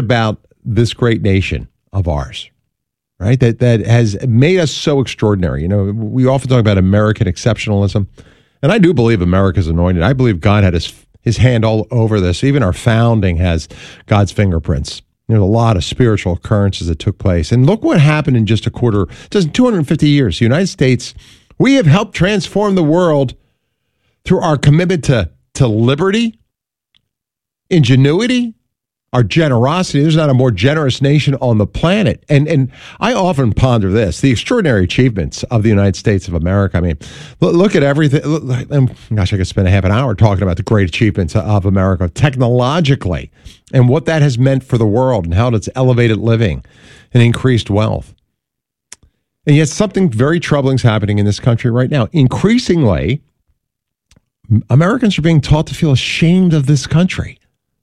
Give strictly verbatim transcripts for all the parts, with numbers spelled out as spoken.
about this great nation of ours, right? That that has made us so extraordinary. You know, we often talk about American exceptionalism, and I do believe America's anointed. I believe God had his his hand all over this. Even our founding has God's fingerprints. There's a lot of spiritual occurrences that took place. And look what happened in just a quarter, just two hundred fifty years. The United States, we have helped transform the world through our commitment to, to liberty, ingenuity, our generosity. There's not a more generous nation on the planet. And and I often ponder this, the extraordinary achievements of the United States of America. I mean, look, look at everything. Look, and gosh, I could spend a half an hour talking about the great achievements of America technologically and what that has meant for the world and how it's elevated living and increased wealth. And yet something very troubling is happening in this country right now. Increasingly, Americans are being taught to feel ashamed of this country.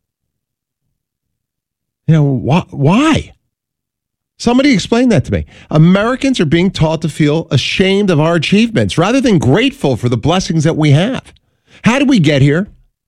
You know, wh- why? Somebody explain that to me. Americans are being taught to feel ashamed of our achievements rather than grateful for the blessings that we have. How did we get here?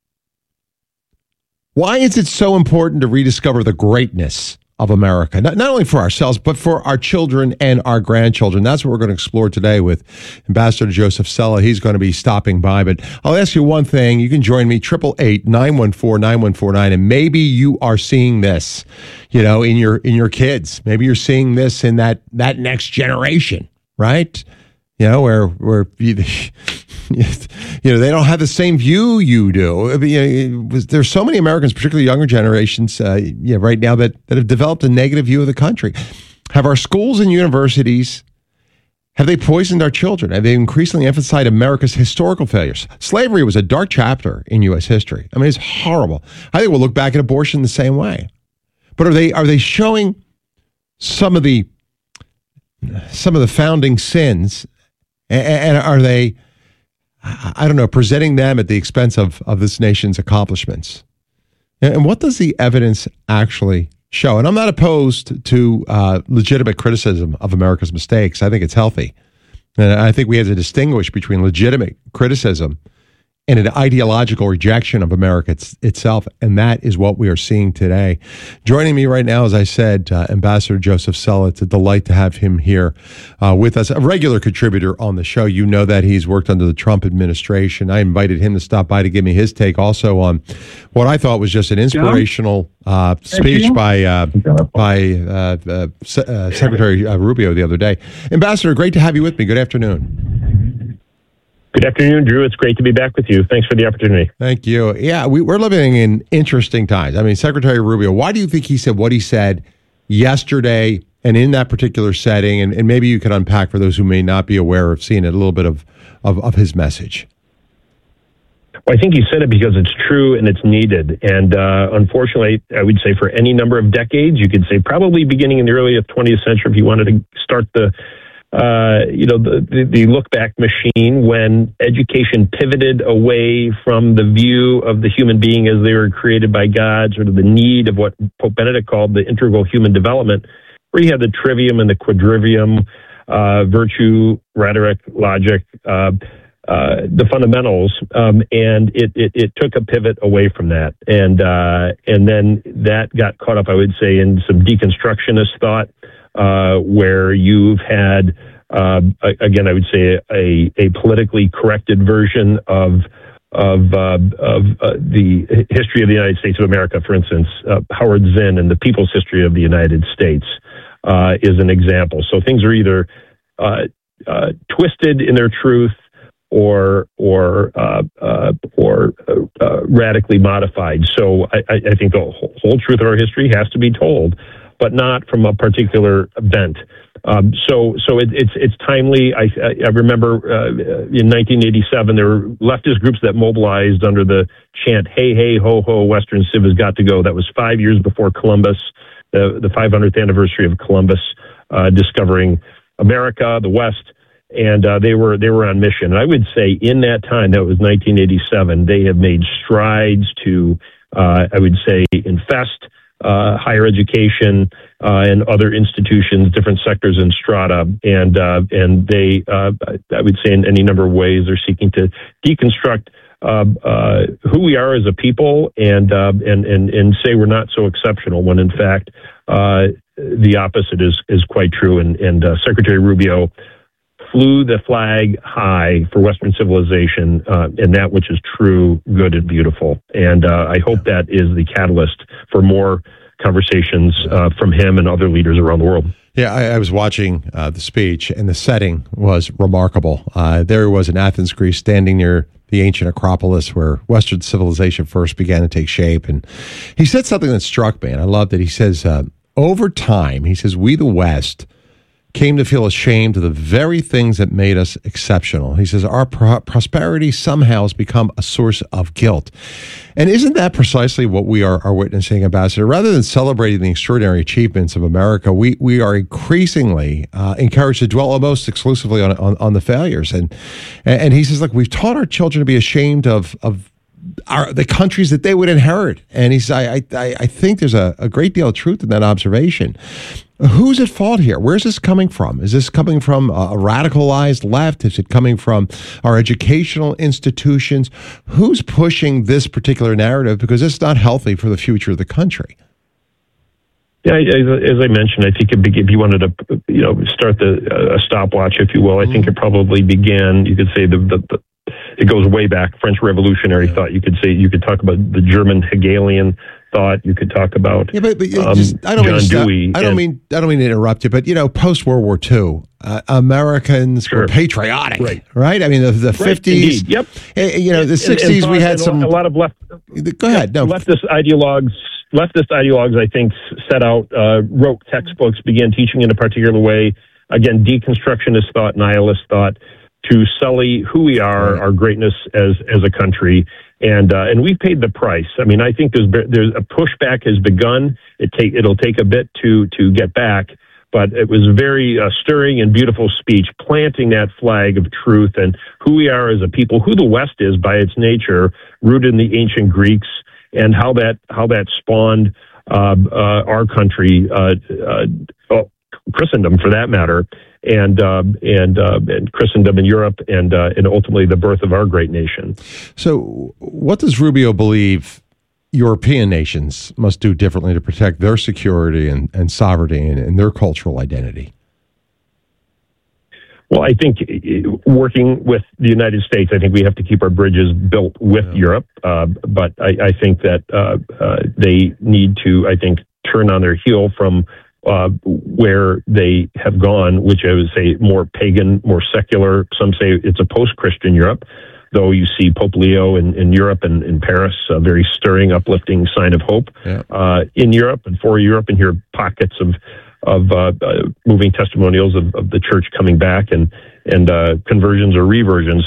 Why is it so important to rediscover the greatness of America, not, not only for ourselves, but for our children and our grandchildren? That's what we're going to explore today with Ambassador Joseph Cella. He's going to be stopping by, but I'll ask you one thing. You can join me, eight eight eight, nine one four, nine one four nine, and maybe you are seeing this, you know, in your in your kids. Maybe you're seeing this in that that next generation, right? You know, where where you, you know, they don't have the same view you do. I mean, you know, there's so many Americans, particularly younger generations, uh, yeah, right now that, that have developed a negative view of the country. Have our schools and universities, have they poisoned our children? Have they increasingly emphasized America's historical failures? Slavery was a dark chapter in U S history. I mean, it's horrible. I think we'll look back at abortion the same way. But are they are they showing some of the some of the founding sins? And are they, I don't know, presenting them at the expense of, of this nation's accomplishments? And what does the evidence actually show? And I'm not opposed to uh, legitimate criticism of America's mistakes. I think it's healthy. And I think we have to distinguish between legitimate criticism and an ideological rejection of America it's, itself. And that is what we are seeing today. Joining me right now, as I said, uh, Ambassador Joseph Cella. It's a delight to have him here uh, with us, a regular contributor on the show. You know that he's worked under the Trump administration. I invited him to stop by to give me his take also on what I thought was just an inspirational uh, speech by uh, by uh, uh, Se- uh, Secretary uh, Rubio the other day. Ambassador, great to have you with me. Good afternoon. Good afternoon, Drew. It's great to be back with you. Thanks for the opportunity. Thank you. Yeah, we, we're living in interesting times. I mean, Secretary Rubio, why do you think he said what he said yesterday and in that particular setting? And, and maybe you could unpack for those who may not be aware of seeing it, a little bit of, of, of his message. Well, I think he said it because it's true and it's needed. And uh, unfortunately, I would say for any number of decades, you could say probably beginning in the early twentieth century, if you wanted to start the Uh, you know, the, the, the look-back machine, when education pivoted away from the view of the human being as they were created by God, sort of the need of what Pope Benedict called the integral human development, where you had the trivium and the quadrivium, uh, virtue, rhetoric, logic, uh, uh, the fundamentals, um, and it, it, it took a pivot away from that. And, uh, and then that got caught up, I would say, in some deconstructionist thought, Uh, where you've had, uh, again, I would say a, a politically corrected version of of uh, of uh, the history of the United States of America. For instance, uh, Howard Zinn and the People's History of the United States uh, is an example. So things are either uh, uh, twisted in their truth or or uh, uh, or uh, radically modified. So I, I think the whole truth of our history has to be told, but not from a particular bent. Um, so, so it, it's it's timely. I, I remember uh, in nineteen eighty-seven there were leftist groups that mobilized under the chant "Hey, hey, ho, ho, Western Civ has got to go." That was five years before Columbus, the the five hundredth anniversary of Columbus uh, discovering America, the West, and uh, they were they were on mission. And I would say in that time, that was nineteen eighty-seven, they have made strides to, uh, I would say, infest uh, higher education, uh, and other institutions, different sectors and strata. And, uh, and they, uh, I would say in any number of ways, they're seeking to deconstruct Uh, uh, who we are as a people, and uh, and and and say we're not so exceptional, when in fact uh, the opposite is is quite true. And and uh, Secretary Rubio flew the flag high for Western civilization uh, and that which is true, good, and beautiful. And uh, I hope that is the catalyst for more conversations uh, from him and other leaders around the world. Yeah, I, I was watching uh, the speech, and the setting was remarkable. Uh, there he was in Athens, Greece, standing near the ancient Acropolis where Western civilization first began to take shape. And he said something that struck me, and I loved it. He says, uh, over time, he says, we, the West, came to feel ashamed of the very things that made us exceptional. He says, our pro- prosperity somehow has become a source of guilt. And isn't that precisely what we are, are witnessing, Ambassador? Rather than celebrating the extraordinary achievements of America, we, we are increasingly uh, encouraged to dwell almost exclusively on, on, on the failures. And, and he says, look, we've taught our children to be ashamed of, of Our, the countries that they would inherit. And he's, I, I, I think there's a, a great deal of truth in that observation. Who's at fault here? Where's this coming from? Is this coming from a radicalized left? Is it coming from our educational institutions? Who's pushing this particular narrative? Because it's not healthy for the future of the country. Yeah, as, as I mentioned, I think if you wanted to, you know, start the uh, a stopwatch, if you will, I mm-hmm. think it probably began. You could say the, the, the it goes way back. French Revolutionary yeah. thought. You could say you could talk about the German Hegelian thought. You could talk about yeah, but, but um, just, I don't John mean Dewey. I don't and, mean I don't mean to interrupt you, but you know, post World War Two, uh, Americans sure. were patriotic, right? right? I mean, the, the right, fifties. Indeed. Yep. Uh, you know, the and, sixties. And, and we had some a lot of left. Go ahead. No, leftist ideologues. Leftist ideologues, I think, set out, uh, wrote textbooks, began teaching in a particular way. Again, deconstructionist thought, nihilist thought, to sully who we are, right. our greatness as as a country, and uh, and we've paid the price. I mean, I think there's there's a pushback has begun. It take it'll take a bit to to get back, but it was a very uh, stirring and beautiful speech, planting that flag of truth and who we are as a people, who the West is by its nature, rooted in the ancient Greeks, and how that how that spawned uh, uh, our country, uh, uh, oh, Christendom for that matter. And uh, and uh, and Christendom in Europe, and uh, and ultimately the birth of our great nation. So, what does Rubio believe European nations must do differently to protect their security and, and sovereignty and, and their cultural identity? Well, I think working with the United States, I think we have to keep our bridges built with yeah. Europe. Uh, but I, I think that uh, uh, they need to, I think, turn on their heel from Uh, where they have gone, which I would say more pagan, more secular. Some say it's a post-Christian Europe, though you see Pope Leo in, in Europe and in Paris, a very stirring, uplifting sign of hope yeah. uh, in Europe and for Europe, and here pockets of of uh, uh, moving testimonials of, of the church coming back and and uh, conversions or reversions.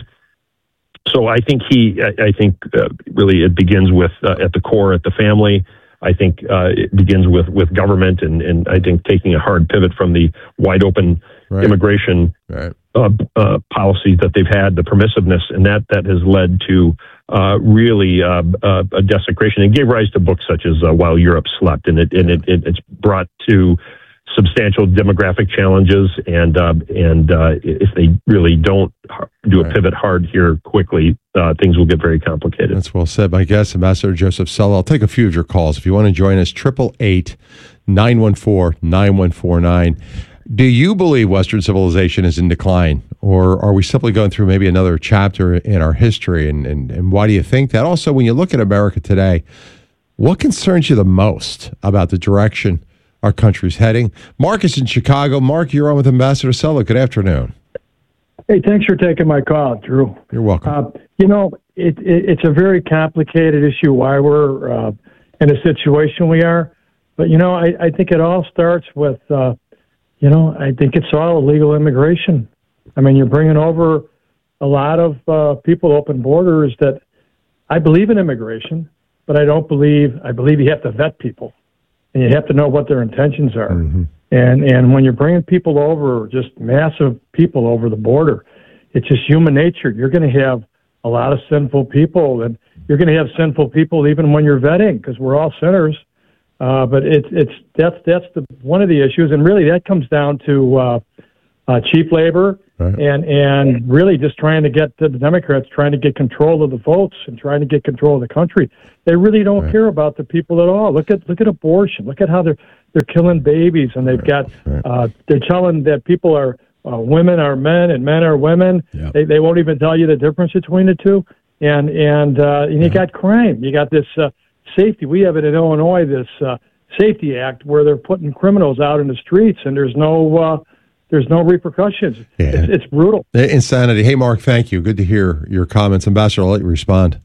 So I think he, I, I think uh, really it begins with uh, at the core, at the family. I think uh, it begins with, with government and, and I think taking a hard pivot from the wide open right. immigration right. Uh, uh, policies that they've had, the permissiveness, and that, that has led to uh, really uh, uh, a desecration. It gave rise to books such as uh, While Europe Slept, and it and it, it it's brought to substantial demographic challenges, and uh, and uh, if they really don't do a right. pivot hard here quickly, uh, things will get very complicated. That's well said. My guest, Ambassador Joseph Cella. I'll take a few of your calls. If you want to join us, triple eight, nine one four, nine one four nine. Do you believe Western civilization is in decline, or are we simply going through maybe another chapter in our history, and, and, and why do you think that? Also, when you look at America today, what concerns you the most about the direction our country's heading? Mark is in Chicago. Mark, you're on with Ambassador Cella. Good afternoon. Hey, thanks for taking my call, Drew. You're welcome. Uh, you know, it, it, it's a very complicated issue why we're uh, in a situation we are. But, you know, I, I think it all starts with, uh, you know, I think it's all illegal immigration. I mean, you're bringing over a lot of uh, people, open borders that I believe in immigration, but I don't believe, I believe you have to vet people. And you have to know what their intentions are. Mm-hmm. And and when you're bringing people over, just massive people over the border, it's just human nature. You're going to have a lot of sinful people, and you're going to have sinful people even when you're vetting, because we're all sinners. Uh, but it's it's that's that's the one of the issues, and really that comes down to uh, uh, cheap labor right. and and really just trying to get the Democrats trying to get control of the votes and trying to get control of the country. They really don't right. care about the people at all. Look at look at abortion. Look at how they're they're killing babies, and they've got right. uh, they're telling that people are uh, women are men and men are women. Yep. They they won't even tell you the difference between the two. And and uh, and you yeah. got crime. You got this. Uh, Safety. We have it in Illinois, this uh, Safety Act, where they're putting criminals out in the streets, and there's no uh, there's no repercussions. Yeah. It's, it's brutal. Insanity. Hey, Mark, thank you. Good to hear your comments. Ambassador, I'll let you respond.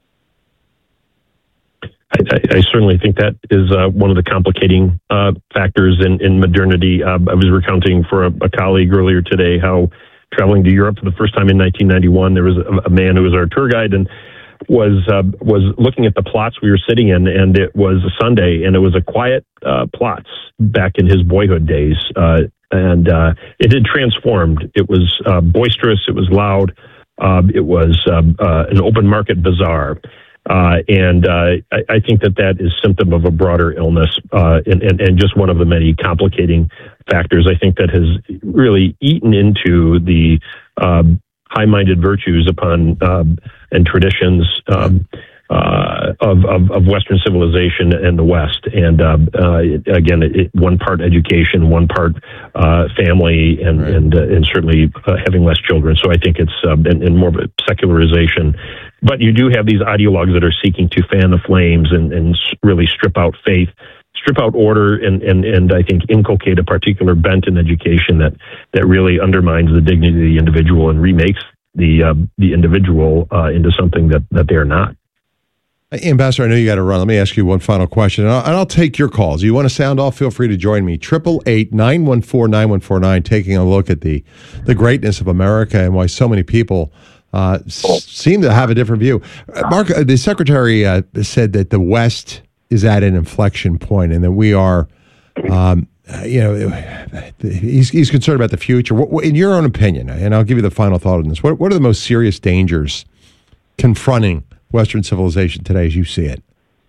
I, I, I certainly think that is uh, one of the complicating uh, factors in, in modernity. Uh, I was recounting for a, a colleague earlier today how traveling to Europe for the first time in nineteen ninety-one, there was a, a man who was our tour guide, and was uh, was looking at the plots we were sitting in, and it was a Sunday, and it was a quiet uh, plots back in his boyhood days, uh, and uh, it had transformed. It was uh, boisterous, it was loud, uh, it was um, uh, an open market bazaar, uh, and uh, I, I think that that is symptom of a broader illness, uh, and, and, and just one of the many complicating factors I think that has really eaten into the um, high-minded virtues upon um, and traditions um, uh, of, of, of Western civilization and the West. And uh, uh, again, it, it, one part education, one part uh, family, and right. and, uh, and certainly uh, having less children. So I think it's um, and, and more of a secularization. But you do have these ideologues that are seeking to fan the flames and, and really strip out faith, strip out order, and, and, and I think inculcate a particular bent in education that, that really undermines the dignity of the individual and remakes the uh, the individual uh, into something that, that they're not. Ambassador, I know you got to run. Let me ask you one final question, and I'll, and I'll take your calls. You want to sound off, feel free to join me. eight eight eight, nine one four, nine one four nine, taking a look at the, the greatness of America and why so many people uh, s- seem to have a different view. Uh, Mark, the Secretary uh, said that the West is at an inflection point and that we are, um, you know, he's, he's concerned about the future. What, in your own opinion, and I'll give you the final thought on this, what, what are the most serious dangers confronting Western civilization today as you see it?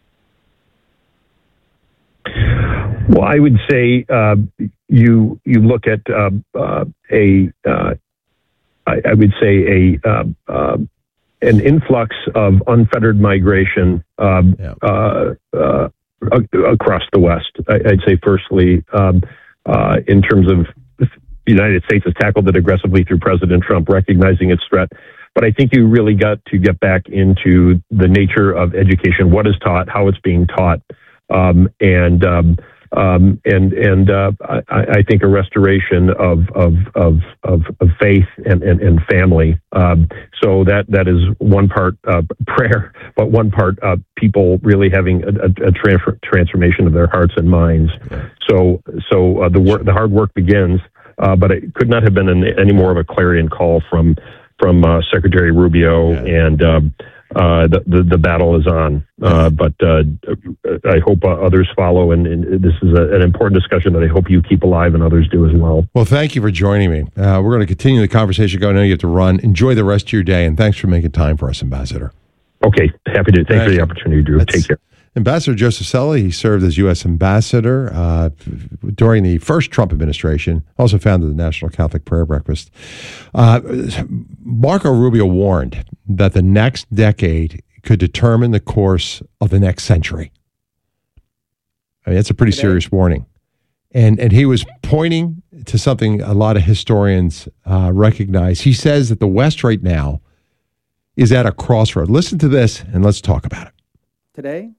Well, I would say uh, you you look at uh, uh, a, uh, I, I would say a uh, uh, an influx of unfettered migration um, yeah. uh, uh, across the West. I, I'd say, firstly, um, uh, in terms of the United States has tackled it aggressively through President Trump, recognizing its threat. But I think you really got to get back into the nature of education, what is taught, how it's being taught, um, and um, um, and and uh, I, I think a restoration of of of of, of faith and and, and family. Um, so that that is one part uh, prayer, but one part uh, people really having a, a, a transfer, transformation of their hearts and minds. So so uh, the work, the hard work begins, uh, but it could not have been an, any more of a clarion call from. from uh, Secretary Rubio, yeah. and um, uh, the, the the battle is on. Uh, but uh, I hope uh, others follow, and, and this is a, an important discussion that I hope you keep alive and others do as well. Well, thank you for joining me. Uh, we're going to continue the conversation. Go. I know you have to run. Enjoy the rest of your day, and thanks for making time for us, Ambassador. Okay, happy to. Thanks thank for the you. opportunity, Drew. That's, Take care. Ambassador Joseph Cella, he served as U S ambassador uh, during the first Trump administration, also founded the National Catholic Prayer Breakfast. Uh, Marco Rubio warned that the next decade could determine the course of the next century. I mean, that's a pretty Today. serious warning. And and he was pointing to something a lot of historians uh, recognize. He says that the West right now is at a crossroad. Listen to this, and let's talk about it. Today,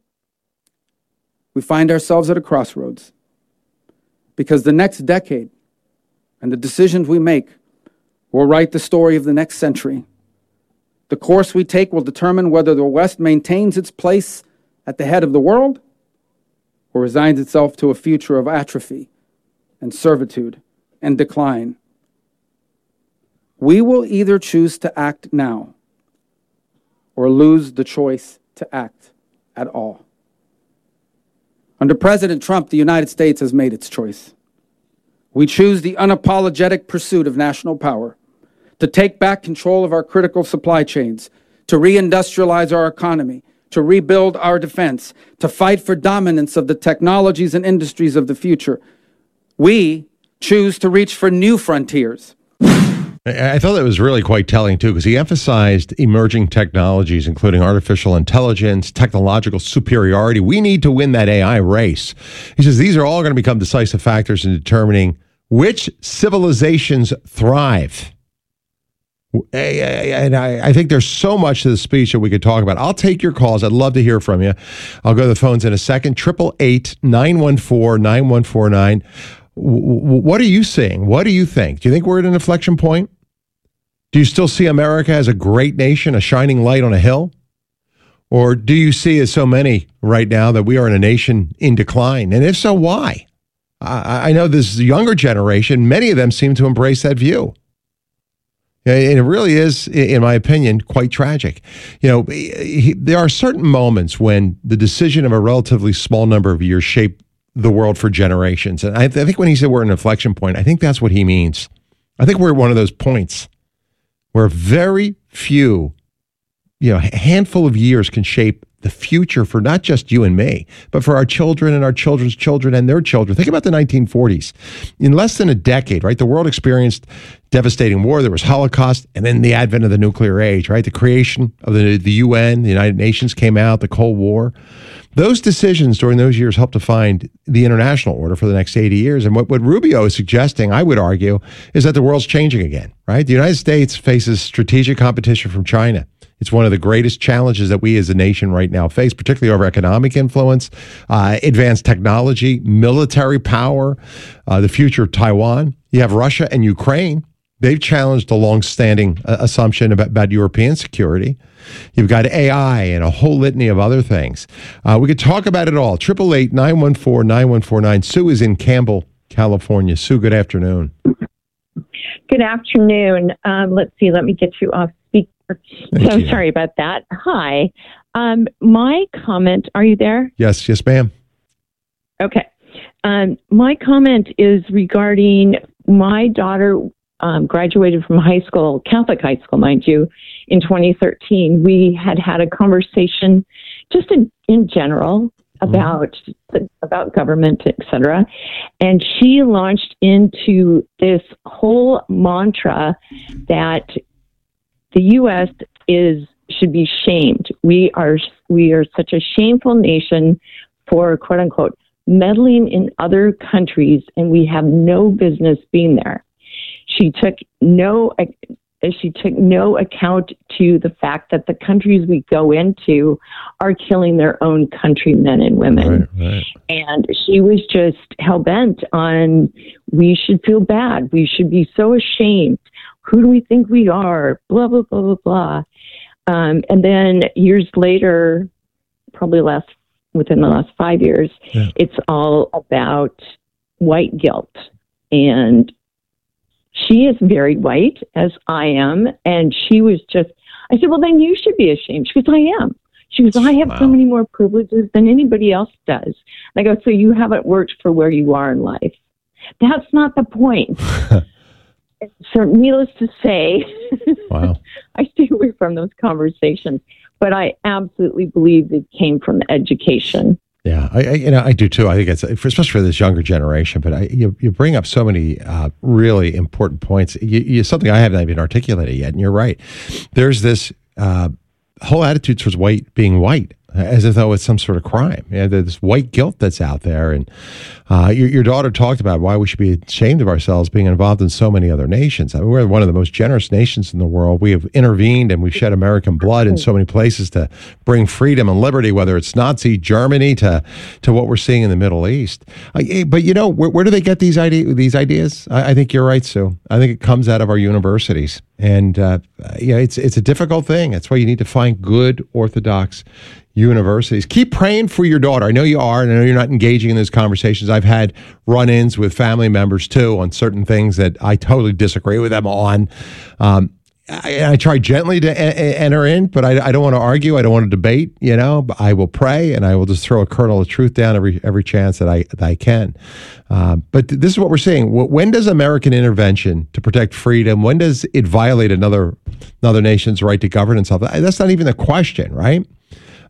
we find ourselves at a crossroads because the next decade and the decisions we make will write the story of the next century. The course we take will determine whether the West maintains its place at the head of the world or resigns itself to a future of atrophy and servitude and decline. We will either choose to act now or lose the choice to act at all. Under President Trump, the United States has made its choice. We choose the unapologetic pursuit of national power, to take back control of our critical supply chains, to reindustrialize our economy, to rebuild our defense, to fight for dominance of the technologies and industries of the future. We choose to reach for new frontiers. I thought that was really quite telling, too, because he emphasized emerging technologies, including artificial intelligence, technological superiority. We need to win that A I race. He says these are all going to become decisive factors in determining which civilizations thrive. And I think there's so much to the speech that we could talk about. I'll take your calls. I'd love to hear from you. I'll go to the phones in a second. eight eight eight, nine one four, nine one four nine. What are you seeing? What do you think? Do you think we're at an inflection point? Do you still see America as a great nation, a shining light on a hill? Or do you see, as so many right now, that we are in a nation in decline? And if so, why? I, I know this younger generation, many of them seem to embrace that view. And it really is, in my opinion, quite tragic. You know, he, there are certain moments when the decision of a relatively small number of years shape the world for generations. And I, I think when he said we're at an inflection point, I think that's what he means. I think we're at one of those points where very few, you know, a handful of years can shape the future for not just you and me, but for our children and our children's children and their children. Think about the nineteen forties. In less than a decade, right, the world experienced devastating war. There was Holocaust, and then the advent of the nuclear age, right? The creation of the, the U N, the United Nations came out, the Cold War. Those decisions during those years helped define the international order for the next eighty years. And what, what Rubio is suggesting, I would argue, is that the world's changing again, right? The United States faces strategic competition from China. It's one of the greatest challenges that we as a nation right now face, particularly over economic influence, uh, advanced technology, military power, uh, the future of Taiwan. You have Russia and Ukraine. They've challenged a longstanding uh, assumption about, about European security. You've got A I and a whole litany of other things. Uh, we could talk about it all. eight eight eight, nine one four, nine one four nine. Sue is in Campbell, California. Sue, good afternoon. Good afternoon. Um, let's see. Let me get you off speaker. Thank so you. Sorry about that. Hi. Um, my comment, are you there? Yes, yes, ma'am. Okay. Um, my comment is regarding my daughter um, graduated from high school, Catholic high school, mind you, in twenty thirteen. We had had a conversation just in, in general about mm-hmm. about government, et cetera. And she launched into this whole mantra that the U S is should be shamed. We are we are such a shameful nation for, quote unquote, meddling in other countries, and we have no business being there. She took no she took no account to the fact that the countries we go into are killing their own countrymen and women. Right, right. And she was just hell-bent on, we should feel bad. We should be so ashamed. Who do we think we are? Blah, blah, blah, blah, blah. Um, and then years later, probably last within the last five years, yeah. It's all about white guilt. And she is very white, as I am, and she was just, I said, well, then you should be ashamed. She goes, I am. She goes, I have wow. so many more privileges than anybody else does. And I go, so you haven't worked for where you are in life. That's not the point. So needless to say, wow. I stay away from those conversations, but I absolutely believe it came from education. Yeah, I, I you know I do too. I think it's especially for this younger generation. But I, you you bring up so many uh, really important points. You, you something I haven't even articulated yet, and you're right. There's this uh, whole attitude towards white being white, as if though it's some sort of crime. You know, there's this white guilt that's out there. And uh, your, your daughter talked about why we should be ashamed of ourselves being involved in so many other nations. I mean, we're one of the most generous nations in the world. We have intervened and we've shed American blood in so many places to bring freedom and liberty, whether it's Nazi Germany to to what we're seeing in the Middle East. I, but, you know, where, where do they get these, idea, these ideas? I, I think you're right, Sue. I think it comes out of our universities. And, uh, you know, it's, it's a difficult thing. That's why you need to find good Orthodox universities. Keep praying for your daughter. I know you are, and I know you're not engaging in those conversations. I've had run-ins with family members, too, on certain things that I totally disagree with them on. Um, I, I try gently to a- enter in, but I, I don't want to argue. I don't want to debate, you know. But I will pray, and I will just throw a kernel of truth down every every chance that I, that I can. Um, but th- this is what we're seeing. When does American intervention to protect freedom, when does it violate another another nation's right to govern itself? That's not even a question, right?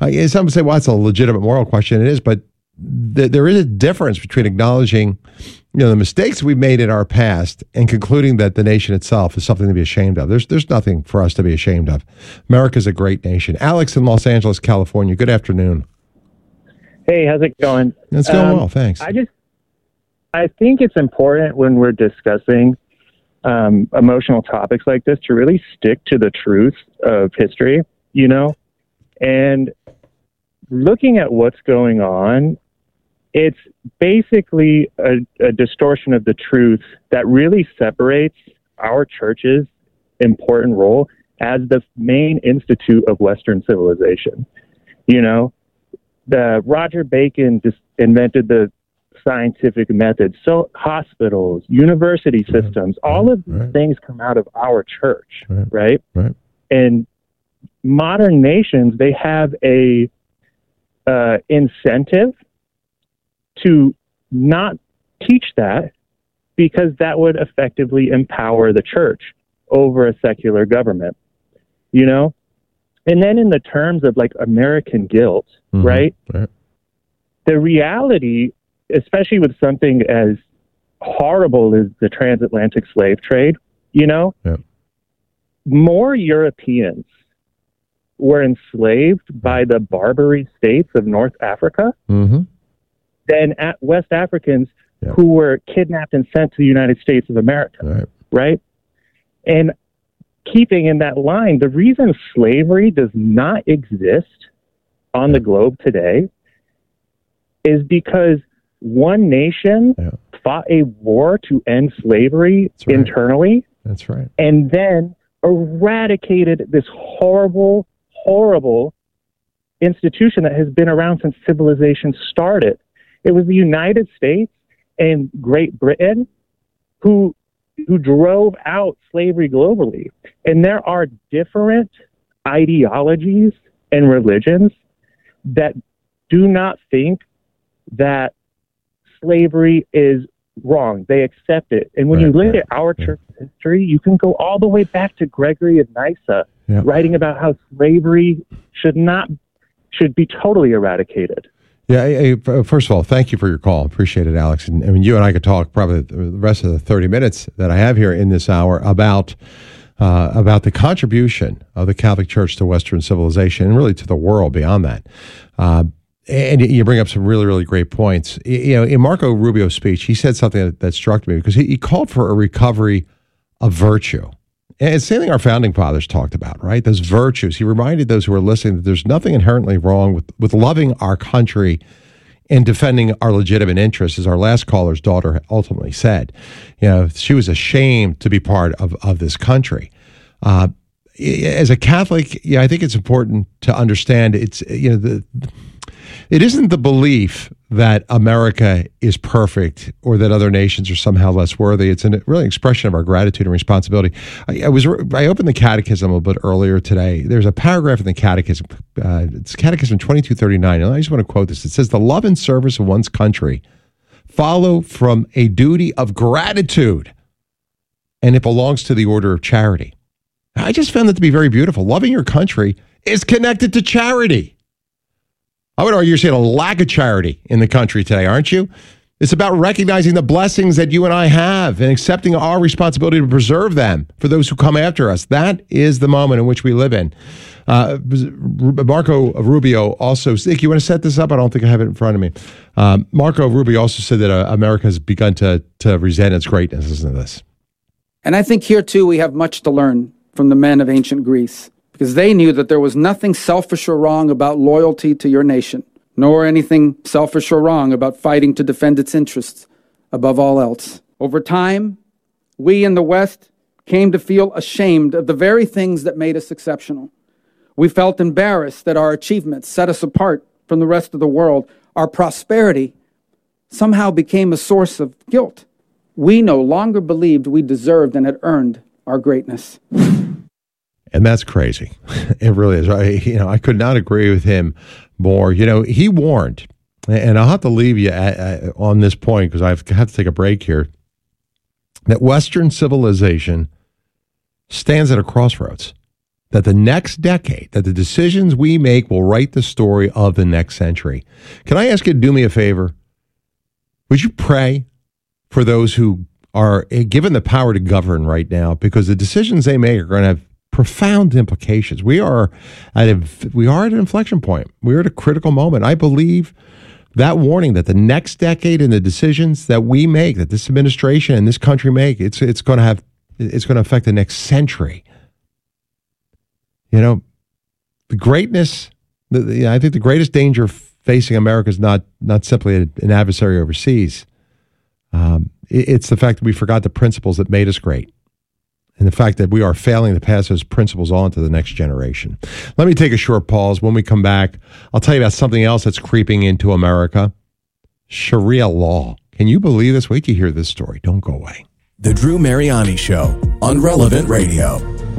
Uh, some would say, well, it's a legitimate moral question. It is, but th- there is a difference between acknowledging, you know, the mistakes we've made in our past and concluding that the nation itself is something to be ashamed of. There's there's nothing for us to be ashamed of. America's a great nation. Alex in Los Angeles, California. Good afternoon. Hey, how's it going? It's going um, well, thanks. I just, I think it's important when we're discussing um, emotional topics like this to really stick to the truth of history, you know, and looking at what's going on, it's basically a, a distortion of the truth that really separates our church's important role as the main institute of Western civilization. You know, the Roger Bacon just invented the scientific method. So hospitals, university systems, right, all of these right. things come out of our church, right. right? Right. And modern nations, they have a uh, incentive to not teach that because that would effectively empower the church over a secular government, you know? And then in the terms of like American guilt, mm-hmm. right? right? The reality, especially with something as horrible as the transatlantic slave trade, you know, yeah. more Europeans were enslaved by the Barbary states of North Africa mm-hmm. than at West Africans yeah. who were kidnapped and sent to the United States of America, right? right? And keeping in that line, the reason slavery does not exist on yeah. the globe today is because one nation yeah. fought a war to end slavery That's right. internally. That's right. And then eradicated this horrible, horrible institution that has been around since civilization started. It was the United States and Great Britain who who drove out slavery globally. And there are different ideologies and religions that do not think that slavery is wrong. They accept it. And when right, you look right, at our yeah. church history, you can go all the way back to Gregory of Nyssa, yeah. writing about how slavery should not should be totally eradicated. Yeah. I, I, first of all, thank you for your call. Appreciate it, Alex. And I mean, you and I could talk probably the rest of the thirty minutes that I have here in this hour about uh, about the contribution of the Catholic Church to Western civilization and really to the world beyond that. Uh, and you bring up some really, really great points. You know, in Marco Rubio's speech, he said something that, that struck me because he, he called for a recovery of virtue. And it's the same thing our founding fathers talked about, right? Those virtues. He reminded those who are listening that there's nothing inherently wrong with, with loving our country and defending our legitimate interests, as our last caller's daughter ultimately said. You know, she was ashamed to be part of, of this country. Uh, as a Catholic, yeah, I think it's important to understand it's, you know, the, it isn't the belief that America is perfect or that other nations are somehow less worthy. It's a really expression of our gratitude and responsibility. I, I was I opened the Catechism a little bit earlier today. There's a paragraph in the Catechism. Uh, it's Catechism twenty-two thirty-nine, and I just want to quote this. It says, "The love and service of one's country follow from a duty of gratitude, and it belongs to the order of charity." I just found that to be very beautiful. Loving your country is connected to charity. I would argue you're seeing a lack of charity in the country today, aren't you? It's about recognizing the blessings that you and I have and accepting our responsibility to preserve them for those who come after us. That is the moment in which we live in. Uh, Marco Rubio also, Nick, you want to set this up? I don't think I have it in front of me. Um, Marco Rubio also said that uh, America has begun to, to resent its greatness. Listen to this. And I think here, too, we have much to learn from the men of ancient Greece, because they knew that there was nothing selfish or wrong about loyalty to your nation, nor anything selfish or wrong about fighting to defend its interests above all else. Over time, we in the West came to feel ashamed of the very things that made us exceptional. We felt embarrassed that our achievements set us apart from the rest of the world. Our prosperity somehow became a source of guilt. We no longer believed we deserved and had earned our greatness. And that's crazy. It really is. I, you know, I could not agree with him more. You know, he warned, and I'll have to leave you at, at, on this point because I have to take a break here, that Western civilization stands at a crossroads. that the next decade, that the decisions we make will write the story of the next century. Can I ask you to do me a favor? Would you pray for those who are given the power to govern right now? Because the decisions they make are going to have profound implications. We are at a, we are at an inflection point. We're at a critical moment. I believe that warning that the next decade and the decisions that we make, that this administration and this country make, it's it's going to have it's going to affect the next century. You know, the greatness, the, the, I think the greatest danger facing America is not, not simply a, an adversary overseas. Um, it, it's the fact that we forgot the principles that made us great, and the fact that we are failing to pass those principles on to the next generation. Let me take a short pause. When we come back, I'll tell you about something else that's creeping into America. Sharia law. Can you believe this? Wait till you hear this story. Don't go away. The Drew Mariani Show on Relevant Radio.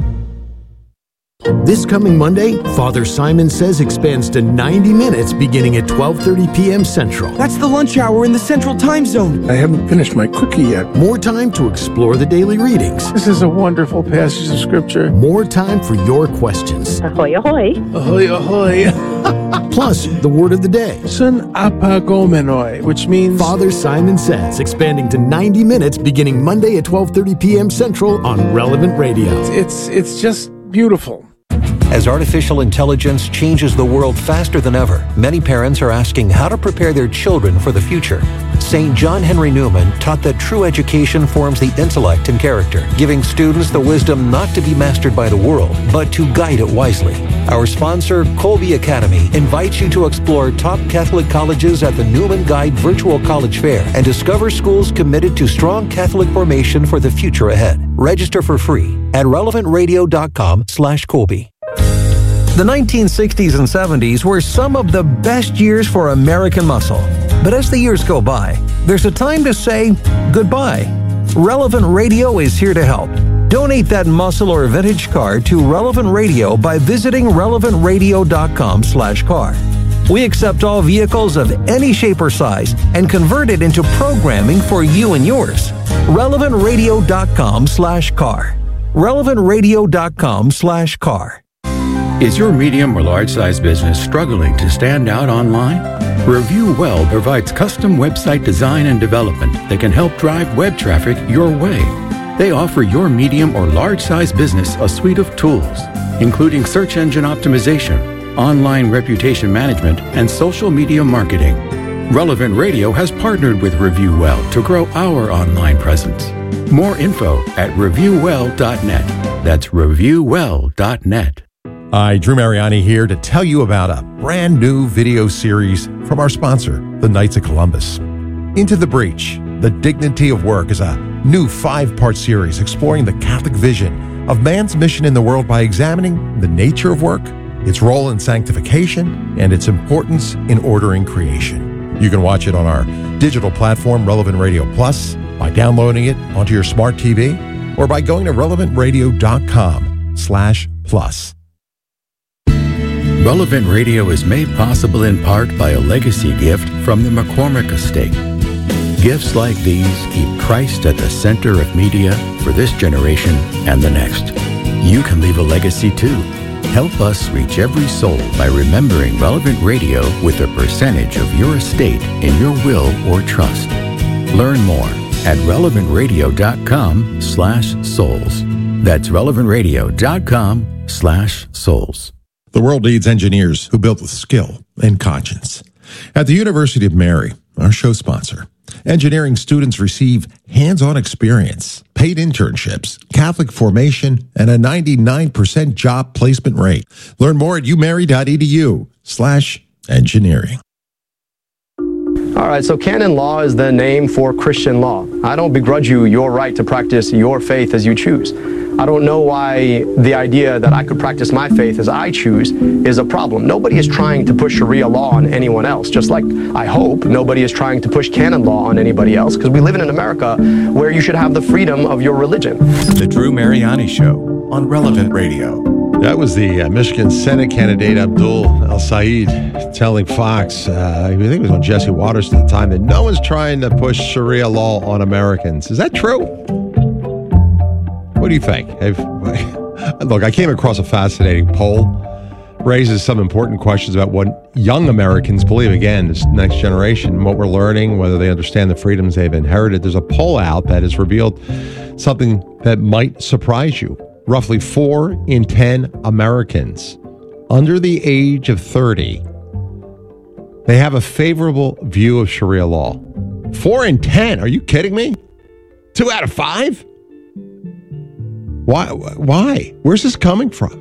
This coming Monday, Father Simon Says expands to ninety minutes beginning at twelve thirty p.m. Central. That's the lunch hour in the Central Time Zone. I haven't finished my cookie yet. More time to explore the daily readings. This is a wonderful passage of Scripture. More time for your questions. Ahoy, ahoy. Ahoy, ahoy. Plus, the word of the day. Sun apagomenoi, which means... Father Simon Says, expanding to ninety minutes beginning Monday at twelve thirty p.m. Central on Relevant Radio. It's, it's just beautiful. As artificial intelligence changes the world faster than ever, many parents are asking how to prepare their children for the future. Saint John Henry Newman taught that true education forms the intellect and character, giving students the wisdom not to be mastered by the world, but to guide it wisely. Our sponsor, Colby Academy, invites you to explore top Catholic colleges at the Newman Guide Virtual College Fair and discover schools committed to strong Catholic formation for the future ahead. Register for free at relevantradio.com slash Colby. The nineteen sixties and seventies were some of the best years for American muscle. But as the years go by, there's a time to say goodbye. Relevant Radio is here to help. Donate that muscle or vintage car to Relevant Radio by visiting relevantradio.com slash car. We accept all vehicles of any shape or size and convert it into programming for you and yours. relevantradio.com slash car. relevantradio.com slash car. Is your medium or large size business struggling to stand out online? Review Well provides custom website design and development that can help drive web traffic your way. They offer your medium or large size business a suite of tools, including search engine optimization, online reputation management, and social media marketing. Relevant Radio has partnered with Review Well to grow our online presence. More info at review well dot net. That's review well dot net. Hi, Drew Mariani here to tell you about a brand new video series from our sponsor, the Knights of Columbus. Into the Breach, The Dignity of Work is a new five-part series exploring the Catholic vision of man's mission in the world by examining the nature of work, its role in sanctification, and its importance in ordering creation. You can watch it on our digital platform, Relevant Radio Plus, by downloading it onto your smart T V, or by going to relevantradio.com slash plus. Relevant Radio is made possible in part by a legacy gift from the McCormick Estate. Gifts like these keep Christ at the center of media for this generation and the next. You can leave a legacy too. Help us reach every soul by remembering Relevant Radio with a percentage of your estate in your will or trust. Learn more at relevantradio.com slash souls. That's relevantradio.com slash souls. The world needs engineers who build with skill and conscience. At the University of Mary, our show sponsor, engineering students receive hands-on experience, paid internships, Catholic formation, and a ninety-nine percent job placement rate. Learn more at umary.edu slash engineering. All right, so canon law is the name for Christian law. I don't begrudge you your right to practice your faith as you choose. I don't know why the idea that I could practice my faith as I choose is a problem. Nobody is trying to push Sharia law on anyone else, just like I hope nobody is trying to push canon law on anybody else, because we live in an America where you should have the freedom of your religion. The Drew Mariani Show on Relevant Radio. That was the uh, Michigan Senate candidate Abdul El-Sayed telling Fox, uh, I think it was on Jesse Waters at the time, that no one's trying to push Sharia law on Americans. Is that true? What do you think? Have, Look, I came across a fascinating poll. Raises some important questions about what young Americans believe. Again, this next generation, what we're learning, whether they understand the freedoms they've inherited. There's a poll out that has revealed something that might surprise you. Roughly four in ten Americans under the age of thirty, they have a favorable view of Sharia law. Four in ten? Are you kidding me? Two out of five? Why? Why? Where's this coming from?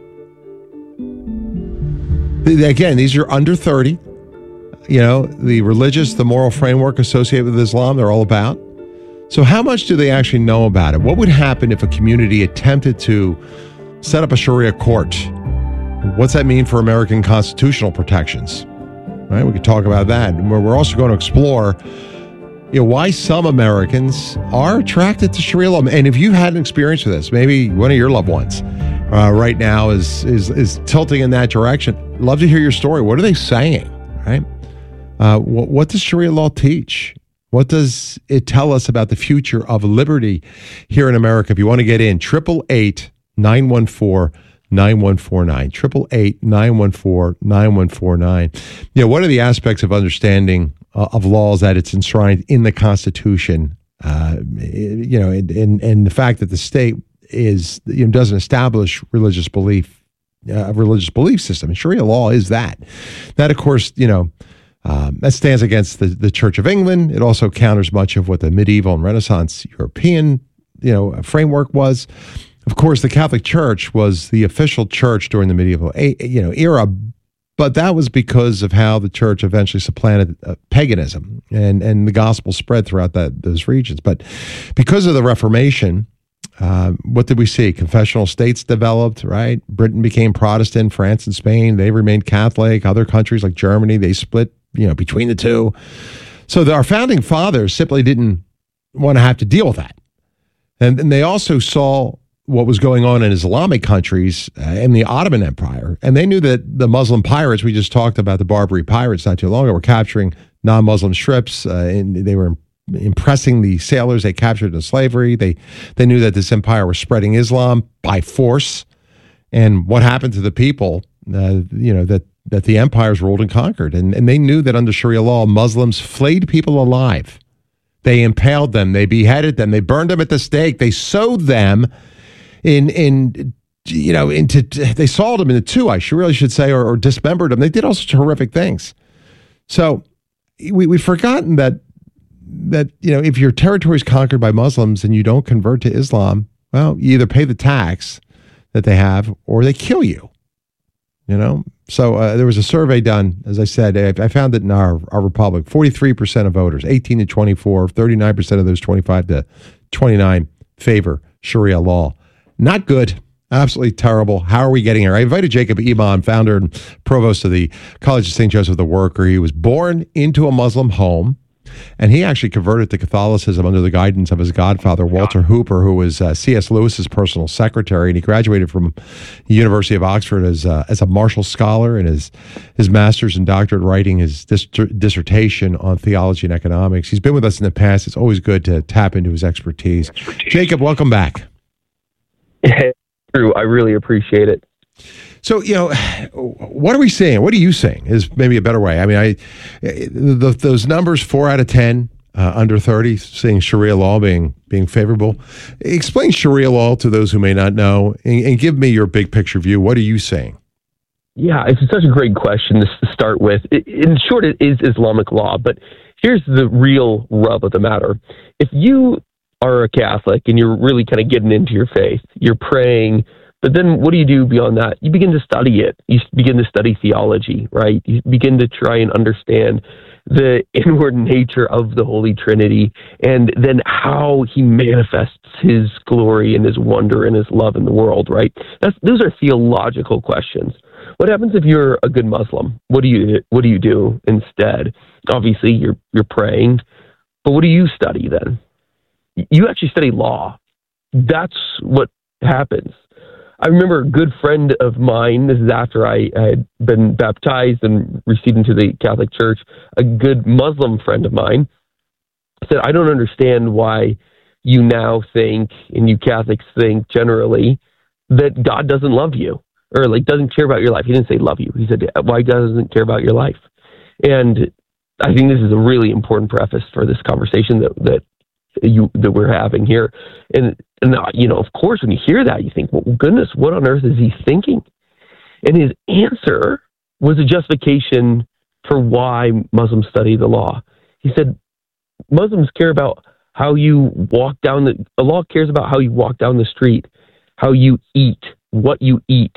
Again, these are under thirty. You know, the religious, the moral framework associated with Islam, they're all about. So how much do they actually know about it? What would happen if a community attempted to set up a Sharia court? What's that mean for American constitutional protections? Right? We could talk about that. And we're also going to explore, you know, why some Americans are attracted to Sharia law. And if you've had an experience with this, maybe one of your loved ones uh, right now is, is is tilting in that direction. Love to hear your story. What are they saying? Right? Uh, what, what does Sharia law teach? What does it tell us about the future of liberty here in America? If you want to get in, triple eight nine one four nine one four nine, triple eight nine one four nine one four nine. You know, one of the aspects of understanding uh, of laws that it's enshrined in the Constitution, uh, you know, and, and and the fact that the state is, you know, doesn't establish religious belief, uh, a religious belief system. And Sharia law is that. That, of course, you know, Um, that stands against the, the Church of England. It also counters much of what the medieval and Renaissance European, you know, framework was. Of course, the Catholic Church was the official church during the medieval, you know, era, but that was because of how the church eventually supplanted uh, paganism, and and the gospel spread throughout that those regions. But because of the Reformation, uh, what did we see? Confessional states developed, right? Britain became Protestant, France and Spain, they remained Catholic. Other countries like Germany, they split, you know, between the two. So the, our founding fathers simply didn't want to have to deal with that. And, and they also saw what was going on in Islamic countries uh, in the Ottoman Empire. And they knew that the Muslim pirates, we just talked about the Barbary pirates not too long ago, were capturing non-Muslim ships. Uh, and they were impressing the sailors they captured in slavery. They, they knew that this empire was spreading Islam by force. And what happened to the people, uh, you know, that that the empires ruled and conquered. And, and they knew that under Sharia law, Muslims flayed people alive. They impaled them. They beheaded them. They burned them at the stake. They sewed them in, in you know, into, they sawed them into two, I should really should say, or, or dismembered them. They did all sorts of horrific things. So we, we've forgotten that, that, you know, if your territory is conquered by Muslims and you don't convert to Islam, well, you either pay the tax that they have or they kill you, you know? So uh, there was a survey done, as I said, I, I found it in our, our republic, forty-three percent of voters, eighteen to twenty-four, thirty-nine percent of those twenty-five to twenty-nine favor Sharia law. Not good. Absolutely terrible. How are we getting here? I invited Jacob Iman, founder and provost of the College of Saint Joseph the Worker. He was born into a Muslim home, and he actually converted to Catholicism under the guidance of his godfather, Walter Hooper, who was uh, C S Lewis's personal secretary, and he graduated from the University of Oxford as, uh, as a Marshall Scholar, and his, his master's and doctorate writing his dis- dissertation on theology and economics. He's been with us in the past. It's always good to tap into his expertise. expertise. Jacob, welcome back. Hey, Drew, I really appreciate it. So, you know, what are we seeing? What are you seeing is maybe a better way. I mean, I the, those numbers, four out of ten uh, under thirty, seeing Sharia law being being favorable. Explain Sharia law to those who may not know, and, and give me your big picture view. What are you saying? Yeah, it's such a great question to start with. In short, it is Islamic law, but here's the real rub of the matter. If you are a Catholic and you're really kind of getting into your faith, you're praying, but then what do you do beyond that? You begin to study it. You begin to study theology, right? You begin to try and understand the inward nature of the Holy Trinity, and then how he manifests his glory and his wonder and his love in the world, right? That's, those are theological questions. What happens if you're a good Muslim? What do you what do you do instead? Obviously, you're you're praying, but what do you study then? You actually study law. That's what happens. I remember a good friend of mine, this is after I, I had been baptized and received into the Catholic Church, a good Muslim friend of mine said, I don't understand why you now think, and you Catholics think generally, that God doesn't love you or like doesn't care about your life. He didn't say love you. He said why God doesn't care about your life. And I think this is a really important preface for this conversation that that you that we're having here. And and you know, of course, when you hear that, you think, well, goodness, what on earth is he thinking? And his answer was a justification for why Muslims study the law. He said, Muslims care about how you walk down the, the law cares about how you walk down the street, how you eat, what you eat,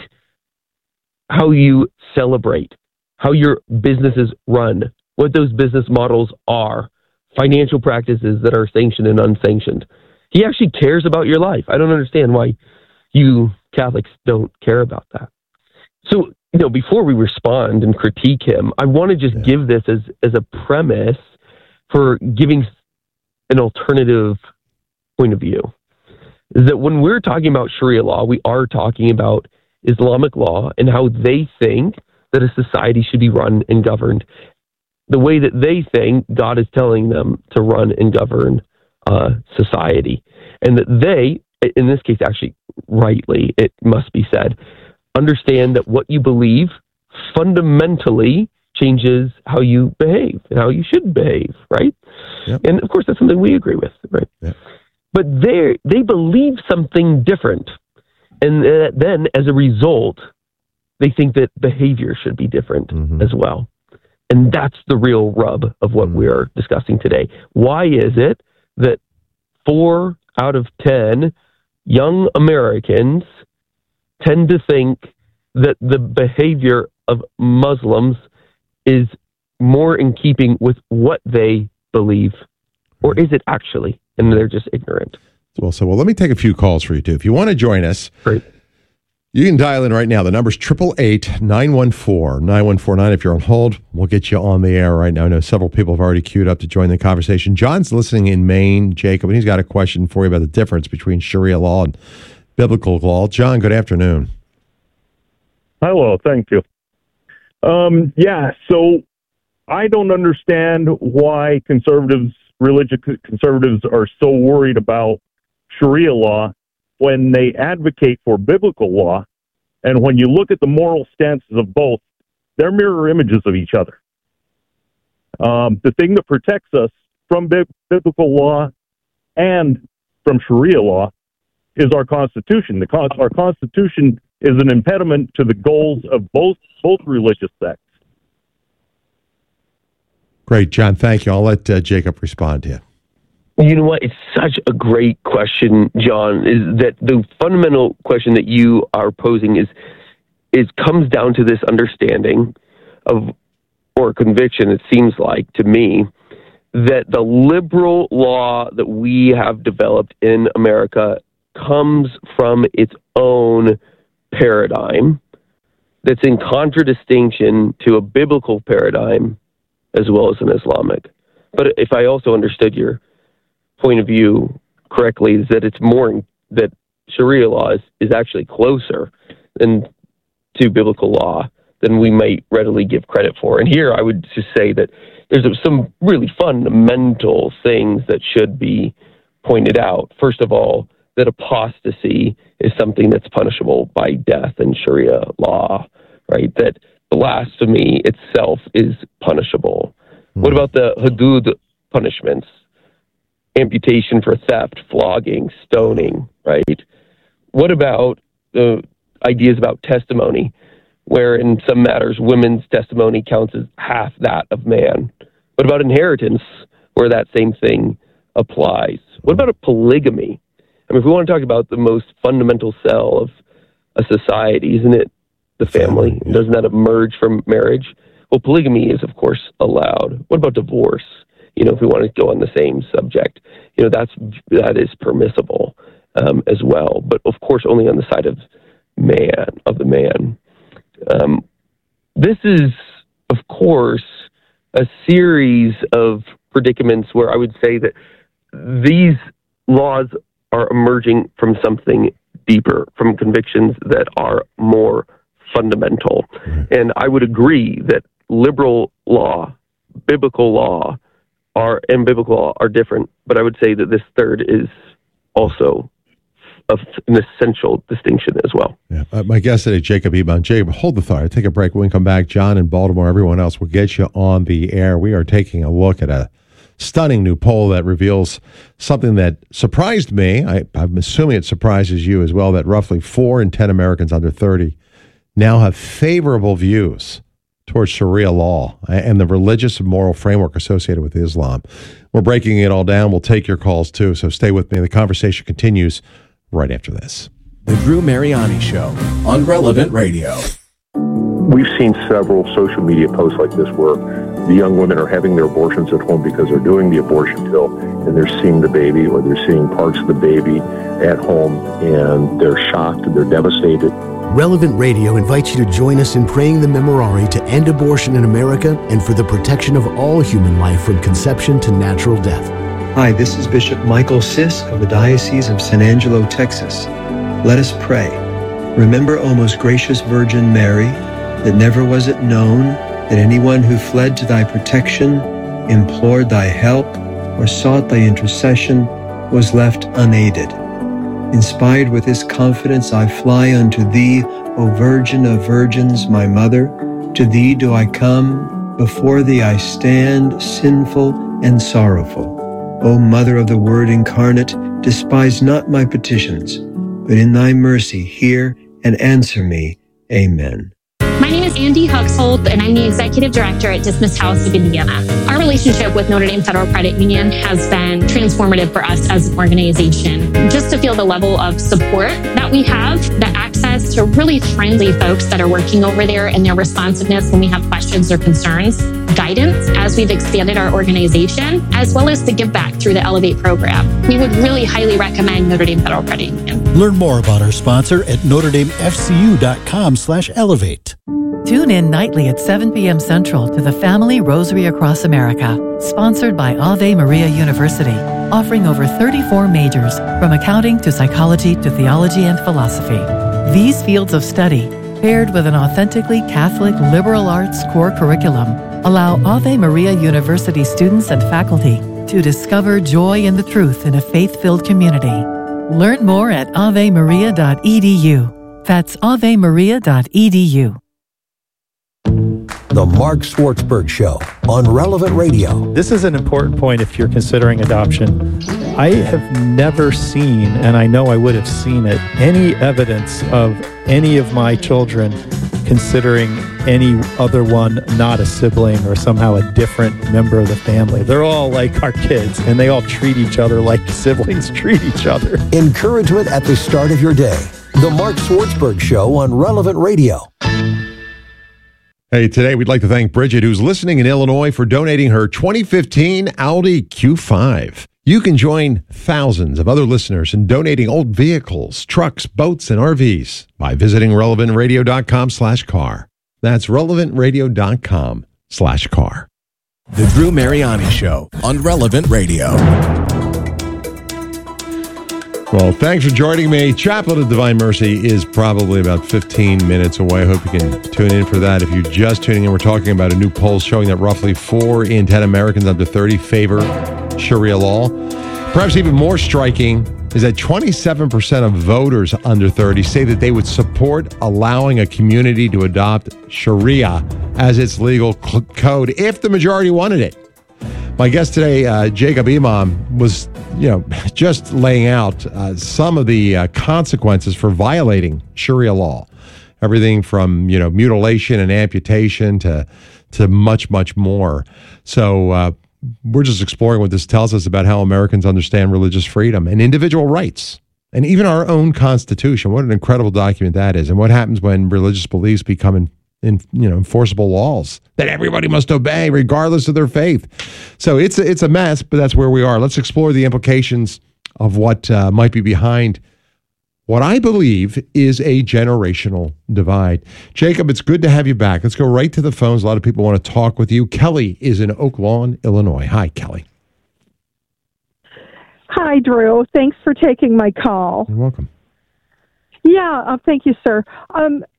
how you celebrate, how your businesses run, what those business models are, financial practices that are sanctioned and unsanctioned. He actually cares about your life. I don't understand why you Catholics don't care about that. So, you know, before we respond and critique him, I want to just yeah. give this as, as a premise for giving an alternative point of view. Is that when we're talking about Sharia law, we are talking about Islamic law and how they think that a society should be run and governed the way that they think God is telling them to run and govern uh, society. And that they, in this case, actually, rightly, it must be said, understand that what you believe fundamentally changes how you behave and how you should behave, right? Yep. And of course, that's something we agree with, right? Yep. But they they believe something different. And uh, then, as a result, they think that behavior should be different mm-hmm. as well. And that's the real rub of what mm-hmm. we're discussing today. Why is it that four out of ten young Americans tend to think that the behavior of Muslims is more in keeping with what they believe? Or is it actually? And they're just ignorant. Well, so well, let me take a few calls for you, too. If you want to join us, Great. You can dial in right now. The number's eight eight eight, nine one four, nine one four nine. If you're on hold, we'll get you on the air right now. I know several people have already queued up to join the conversation. John's listening in Maine, Jacob, and he's got a question for you about the difference between Sharia law and biblical law. John, good afternoon. Hello, thank you. Um, yeah, so I don't understand why conservatives, religious conservatives, are so worried about Sharia law when they advocate for biblical law. And when you look at the moral stances of both, they're mirror images of each other. Um, the thing that protects us from bi- biblical law and from Sharia law is our Constitution. The con- our Constitution is an impediment to the goals of both both religious sects. Great, John. Thank you. I'll let uh, Jacob respond to you. You know what? It's such a great question, John, is that the fundamental question that you are posing is, is comes down to this understanding of, or conviction, it seems like to me, that the liberal law that we have developed in America comes from its own paradigm that's in contradistinction to a biblical paradigm as well as an Islamic. But if I also understood your point of view correctly, is that it's more that Sharia law is, is actually closer than to biblical law than we might readily give credit for. And here I would just say that there's some really fundamental things that should be pointed out. First of all, that apostasy is something that's punishable by death in Sharia law, right? That blasphemy itself is punishable. Mm. What about the hudud punishments? Amputation for theft, flogging, stoning, right? What about the ideas about testimony, where in some matters women's testimony counts as half that of man? What about inheritance, where that same thing applies? What about a polygamy? I mean, if we want to talk about the most fundamental cell of a society, isn't it the family? Yeah. Doesn't that emerge from marriage? Well, polygamy is, of course, allowed. What about divorce? You know, if we want to go on the same subject, you know, that's that is permissible um, as well. But of course, only on the side of man, of the man. Um, this is, of course, a series of predicaments where I would say that these laws are emerging from something deeper, from convictions that are more fundamental. Right. And I would agree that liberal law, biblical law, are and biblical law are different, but I would say that this third is also of an essential distinction as well. Yeah. Uh, my guest today, Jacob Eban. Jacob, hold the thought. Take a break. When we come back, John in Baltimore, everyone else will get you on the air. We are taking a look at a stunning new poll that reveals something that surprised me. I, I'm assuming it surprises you as well, that roughly four in ten Americans under thirty now have favorable views towards Sharia law and the religious and moral framework associated with Islam. We're breaking it all down. We'll take your calls too, so stay with me. The conversation continues right after this. The Drew Mariani Show on Relevant Radio. We've seen several social media posts like this where the young women are having their abortions at home because they're doing the abortion pill and they're seeing the baby, or they're seeing parts of the baby at home, and they're shocked and they're devastated. Relevant Radio invites you to join us in praying the Memorare to end abortion in America and for the protection of all human life from conception to natural death. Hi, this is Bishop Michael Sisk of the Diocese of San Angelo, Texas. Let us pray. Remember, O most gracious Virgin Mary, that never was it known that anyone who fled to thy protection, implored thy help, or sought thy intercession was left unaided. Inspired with this confidence, I fly unto thee, O Virgin of Virgins, my Mother. To thee do I come, before thee I stand, sinful and sorrowful. O Mother of the Word incarnate, despise not my petitions, but in thy mercy hear and answer me. Amen. My name is Andy Huxhold, and I'm the Executive Director at Dismissed House of Indiana. Our relationship with Notre Dame Federal Credit Union has been transformative for us as an organization. Just to feel the level of support that we have, the access to really friendly folks that are working over there, and their responsiveness when we have questions or concerns, guidance as we've expanded our organization, as well as the give back through the Elevate program. We would really highly recommend Notre Dame Federal Credit Union. Learn more about our sponsor at notre dame f c u dot com slash elevate. Tune in nightly at seven p.m. Central to the Family Rosary Across America, sponsored by Ave Maria University, offering over thirty-four majors, from accounting to psychology to theology and philosophy. These fields of study, paired with an authentically Catholic liberal arts core curriculum, allow Ave Maria University students and faculty to discover joy in the truth in a faith-filled community. Learn more at ave maria dot e d u. That's ave maria dot e d u. The Mark Schwartzberg Show on Relevant Radio. This is an important point if you're considering adoption. I have never seen, and I know I would have seen it, any evidence of any of my children considering any other one not a sibling or somehow a different member of the family. They're all like our kids, and they all treat each other like siblings treat each other. Encouragement at the start of your day. The Mark Schwartzberg Show on Relevant Radio. Hey, today we'd like to thank Bridget, who's listening in Illinois, for donating her twenty fifteen Audi Q five. You can join thousands of other listeners in donating old vehicles, trucks, boats, and R Vs by visiting relevant radio dot com slash car. That's relevant radio dot com slash car. The Drew Mariani Show on Relevant Radio. Well, thanks for joining me. Chaplet of Divine Mercy is probably about fifteen minutes away. I hope you can tune in for that. If you're just tuning in, we're talking about a new poll showing that roughly four in ten Americans under thirty favor Sharia law. Perhaps even more striking is that twenty-seven percent of voters under thirty say that they would support allowing a community to adopt Sharia as its legal cl- code if the majority wanted it. My guest today, uh, Jacob Imam, was, you know, just laying out uh, some of the uh, consequences for violating Sharia law. Everything from, you know, mutilation and amputation to to much, much more. So uh, we're just exploring what this tells us about how Americans understand religious freedom and individual rights, and even our own Constitution. What an incredible document that is, and what happens when religious beliefs become in, in you know enforceable laws that everybody must obey regardless of their faith. So it's a, it's a mess, but that's where we are. Let's explore the implications of what uh, might be behind what I believe is a generational divide. Jacob, it's good to have you back. Let's go right to the phones. A lot of people want to talk with you. Kelly is in Oak Lawn, Illinois. Hi, Kelly. Hi, Drew. Thanks for taking my call. You're welcome. Yeah, uh, thank you, sir. Um,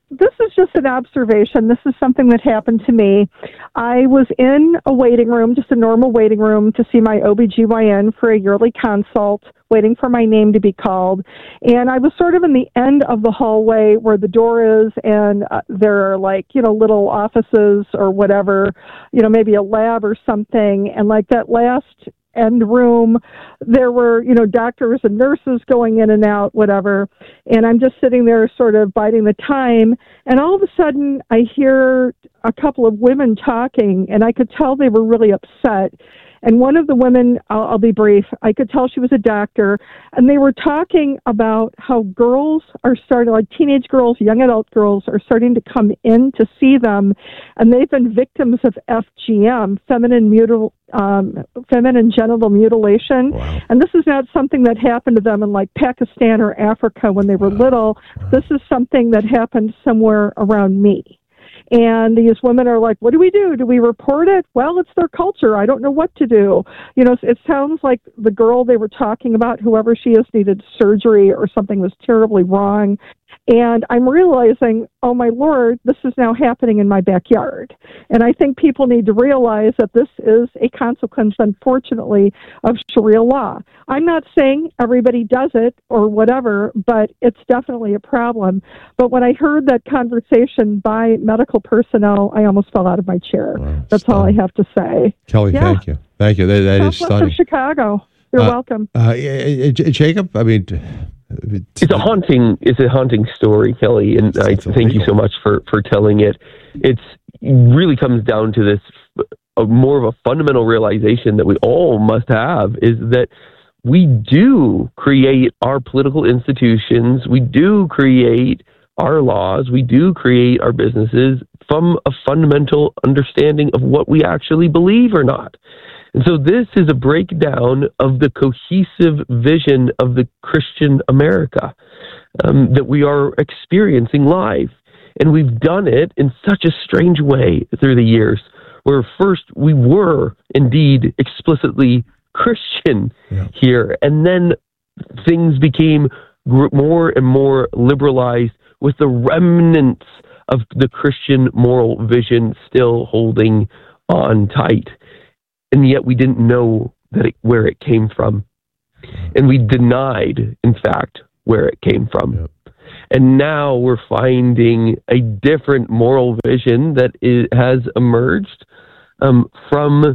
this is just an observation. This is something that happened to me. I was in a waiting room, just a normal waiting room, to see my O B G Y N for a yearly consult, waiting for my name to be called. And I was sort of in the end of the hallway where the door is, and uh, there are like, you know, little offices or whatever, you know, maybe a lab or something. And like that last end room, there were, you know, doctors and nurses going in and out, whatever. And I'm just sitting there sort of biding the time. And all of a sudden I hear a couple of women talking, and I could tell they were really upset. And one of the women, I'll, I'll be brief, I could tell she was a doctor, and they were talking about how girls are starting, like teenage girls, young adult girls, are starting to come in to see them, and they've been victims of F G M, feminine mutil, um, feminine genital mutilation. Wow. And this is not something that happened to them in like Pakistan or Africa when they were little. This is something that happened somewhere around me. And these women are like, what do we do? Do we report it? Well, it's their culture. I don't know what to do. You know, it sounds like the girl they were talking about, whoever she is, needed surgery or something was terribly wrong. And I'm realizing, oh, my Lord, this is now happening in my backyard. And I think people need to realize that this is a consequence, unfortunately, of Sharia law. I'm not saying everybody does it or whatever, but it's definitely a problem. But when I heard that conversation by medical personnel, I almost fell out of my chair. Wow, That's stunning. All I have to say. Kelly, yeah. thank you. Thank you. That, that is stunning. Of Chicago. You're uh, welcome. Uh, Jacob, I mean... It's, it's a haunting, it's a haunting story, Kelly, and I thank you so much for, for telling it. It's it really comes down to this, a, more of a fundamental realization that we all must have, is that we do create our political institutions, we do create our laws, we do create our businesses from a fundamental understanding of what we actually believe or not. And so this is a breakdown of the cohesive vision of the Christian America um, that we are experiencing live. And we've done it in such a strange way through the years, where first we were indeed explicitly Christian yeah. here, and then things became gr- more and more liberalized with the remnants of the Christian moral vision still holding on tight. And yet we didn't know that it, where it came from. And we denied, in fact, where it came from. Yep. And now we're finding a different moral vision that is, has emerged um, from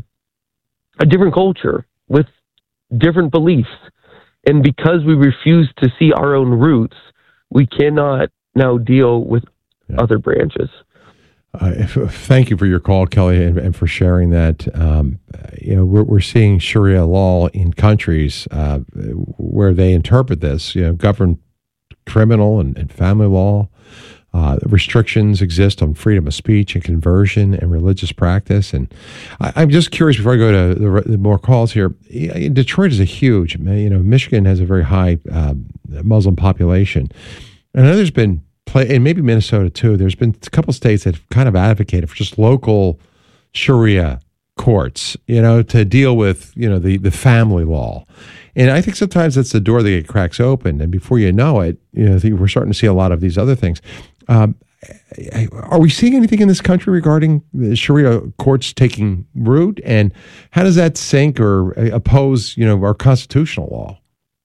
a different culture with different beliefs. And because we refuse to see our own roots, we cannot now deal with yep. other branches. Uh, if, thank you for your call, Kelly, and, and for sharing that. Um, you know, we're, we're seeing Sharia law in countries uh, where they interpret this, you know, govern criminal and, and family law. Uh, restrictions exist on freedom of speech and conversion and religious practice. And I, I'm just curious, before I go to the, the more calls here, Detroit is a huge, you know, Michigan has a very high uh, Muslim population. And I know there's been Play, and maybe Minnesota too, there's been a couple states that have kind of advocated for just local Sharia courts, you know, to deal with, you know, the, the family law. And I think sometimes that's the door that cracks open. And before you know it, you know, I think we're starting to see a lot of these other things. Um, are we seeing anything in this country regarding the Sharia courts taking root? And how does that sink or oppose, you know, our constitutional law?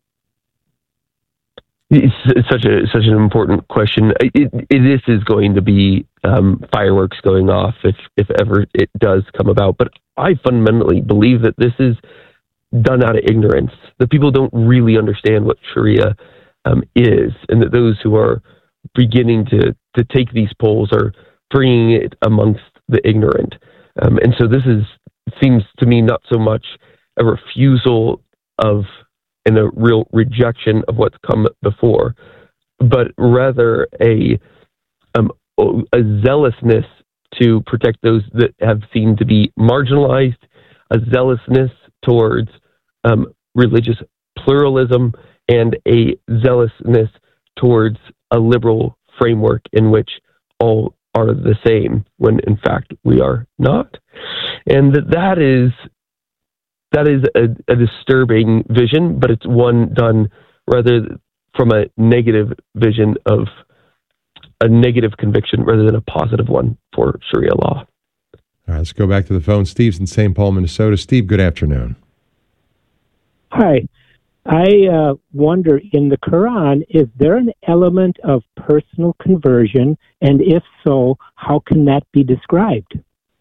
It's such a such an important question. It, it, this is going to be um, fireworks going off if if ever it does come about. But I fundamentally believe that this is done out of ignorance. That people don't really understand what Sharia um, is, and that those who are beginning to to take these polls are bringing it amongst the ignorant. Um, and so this is seems to me not so much a refusal of and a real rejection of what's come before, but rather a um, a zealousness to protect those that have seemed to be marginalized, a zealousness towards um, religious pluralism, and a zealousness towards a liberal framework in which all are the same, when in fact we are not. And that that is That is a, a disturbing vision, but it's one done rather from a negative vision of a negative conviction rather than a positive one for Sharia law. All right, let's go back to the phone. Steve's in Saint Paul, Minnesota. Steve, good afternoon. Hi. I uh, wonder, in the Quran, is there an element of personal conversion? And if so, how can that be described?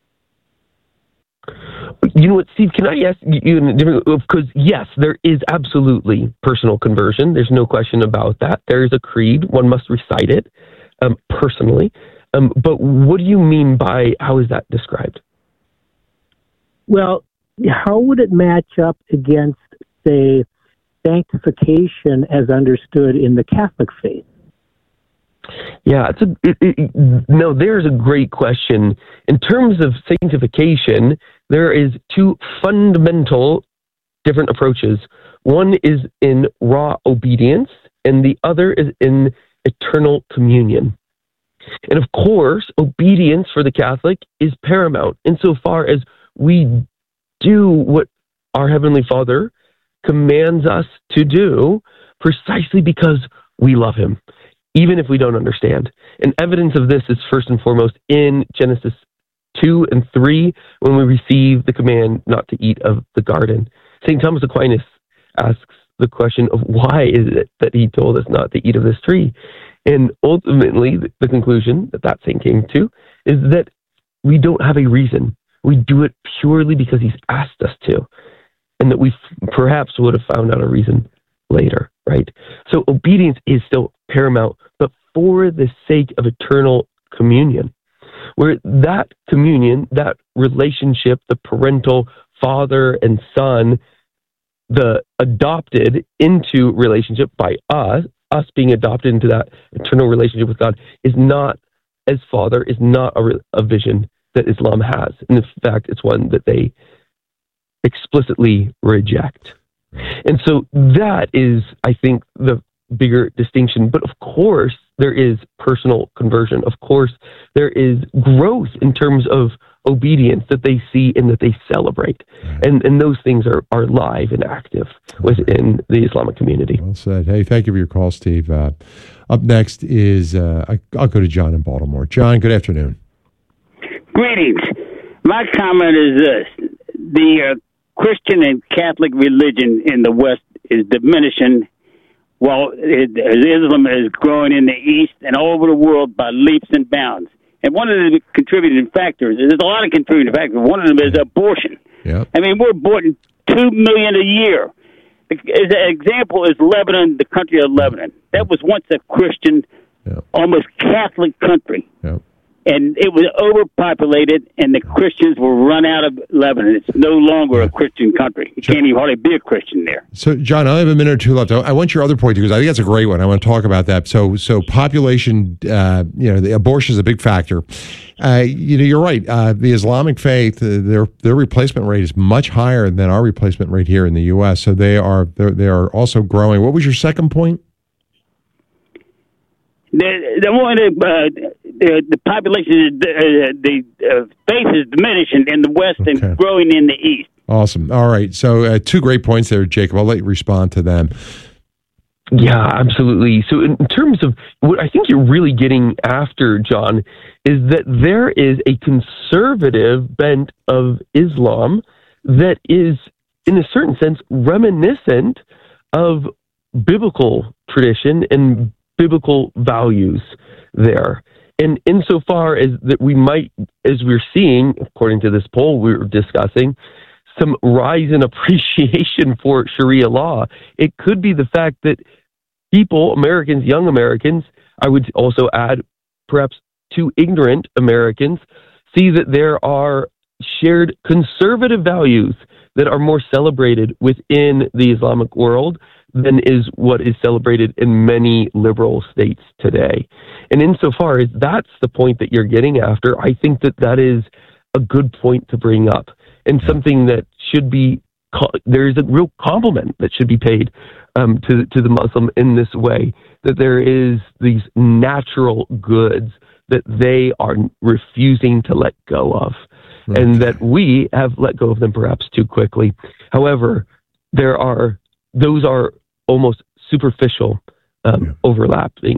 You know what, Steve, can I ask you, because yes, there is absolutely personal conversion. There's no question about that. There is a creed. One must recite it um, personally. Um, but what do you mean by how is that described? Well, how would it match up against, say, sanctification as understood in the Catholic faith? Yeah, it's a it, it, no. There's a great question. In terms of sanctification, there is two fundamental different approaches. One is in raw obedience, and the other is in eternal communion. And of course, obedience for the Catholic is paramount insofar as we do what our Heavenly Father commands us to do precisely because we love Him, even if we don't understand. And evidence of this is first and foremost in Genesis two and three, when we receive the command not to eat of the garden. Saint Thomas Aquinas asks the question of why is it that he told us not to eat of this tree? And ultimately, the conclusion that that saint came to is that we don't have a reason. We do it purely because he's asked us to, and that we f- perhaps would have found out a reason later, right? So obedience is still paramount, but for the sake of eternal communion, where that communion, that relationship, the parental father and son, the adopted into relationship by us, us being adopted into that eternal relationship with God, is not, as father, is not a, re- a vision that Islam has. And in fact, it's one that they explicitly reject. And so that is, I think, the bigger distinction. But of course, there is personal conversion. Of course, there is growth in terms of obedience that they see and that they celebrate. Right. And and those things are, are live and active within the Islamic community. Well said. Hey, thank you for your call, Steve. Uh, up next is, uh, I, I'll go to John in Baltimore. John, good afternoon. Greetings. My comment is this. The uh, Christian and Catholic religion in the West is diminishing, while it, Islam is growing in the East and all over the world by leaps and bounds. And one of the contributing factors, there's a lot of contributing factors, one of them is abortion. Yep. I mean, we're aborting two million a year. As an example is Lebanon, the country of Lebanon. That was once a Christian, yep. almost Catholic country. Yep. And it was overpopulated, and the Christians were run out of Lebanon. It's no longer a Christian country. You can't even hardly be a Christian there. So, John, I have a minute or two left. I, I want your other point, because I think that's a great one. I want to talk about that. So, so population, uh, you know, the abortion is a big factor. Uh, you know, you're right. Uh, the Islamic faith, uh, their their replacement rate is much higher than our replacement rate here in the U S. So they are they are also growing. What was your second point? The the one uh, the, the population is uh, the uh, faith is diminishing in the West okay. and growing in the East. Awesome. All right. So uh, two great points there, Jacob. I'll let you respond to them. Yeah, absolutely. So in terms of what I think you're really getting after, John, is that there is a conservative bent of Islam that is, in a certain sense, reminiscent of biblical tradition and biblical values there. And insofar as that we might, as we're seeing, according to this poll we were discussing, some rise in appreciation for Sharia law, it could be the fact that people, Americans, young Americans, I would also add perhaps too ignorant Americans, see that there are shared conservative values that are more celebrated within the Islamic world than is what is celebrated in many liberal states today. And insofar as that's the point that you're getting after, I think that that is a good point to bring up, and something that should be, there is a real compliment that should be paid um, to, to the Muslim in this way, that there is these natural goods that they are refusing to let go of, okay. and that we have let go of them perhaps too quickly. However, there are, those are almost superficial um, yeah. overlapping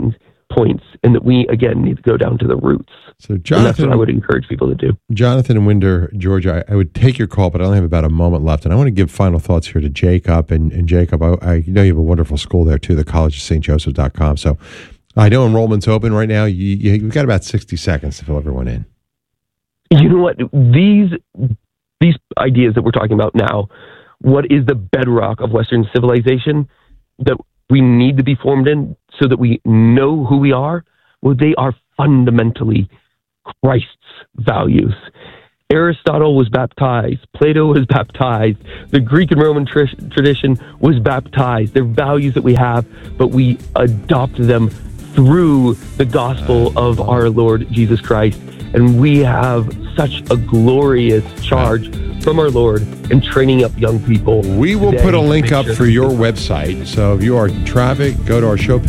points, and that we, again, need to go down to the roots. So, and Jonathan, that's what I would encourage people to do. Jonathan in Winder, Georgia, I, I would take your call, but I only have about a moment left, and I want to give final thoughts here to Jacob. And, and Jacob, I, I know you have a wonderful school there, too, the college of st joseph dot com. So I know enrollment's open right now. You, you, you've got about sixty seconds to fill everyone in. You know what? These these ideas that we're talking about now, what is the bedrock of Western civilization that we need to be formed in so that we know who we are? Well, they are fundamentally Christ's values. Aristotle was baptized. Plato was baptized. The Greek and Roman tr- tradition was baptized. They're values that we have, but we adopt them through the gospel of our Lord Jesus Christ. And we have such a glorious charge from our Lord in training up young people. We will put a link up for your website. So if you are in traffic, go to our show page.